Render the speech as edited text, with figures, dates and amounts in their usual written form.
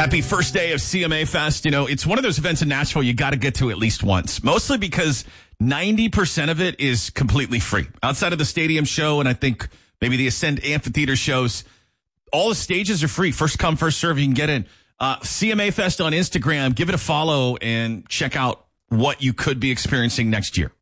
Happy first day of CMA Fest. You know, it's one of those events in Nashville you got to get to at least once, mostly because 90% of it is completely free. Outside of the stadium show and I think maybe the Ascend Amphitheater shows, all the stages are free. First come, first serve, you can get in. CMA Fest on Instagram. Give it a follow and check out what you could be experiencing next year.